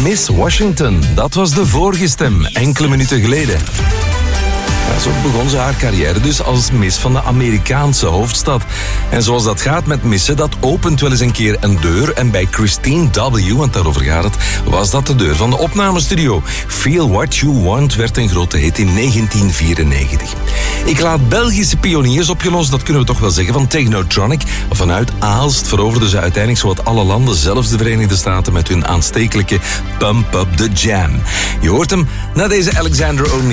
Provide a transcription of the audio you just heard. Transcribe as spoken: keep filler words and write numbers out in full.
Miss Washington, dat was de vorige stem, enkele minuten geleden. Ja, zo begon ze haar carrière dus als Miss van de Amerikaanse hoofdstad. En zoals dat gaat met missen, dat opent wel eens een keer een deur. En bij Christine W., want daarover gaat het, was dat de deur van de opnamestudio. Feel What You Want werd een grote hit in negentien vierennegentig. Ik laat Belgische pioniers opgelost, dat kunnen we toch wel zeggen, van Technotronic. Vanuit Aalst veroverden ze uiteindelijk zowat alle landen, zelfs de Verenigde Staten, met hun aanstekelijke Pump Up The Jam. Je hoort hem na deze Alexander O'Neal.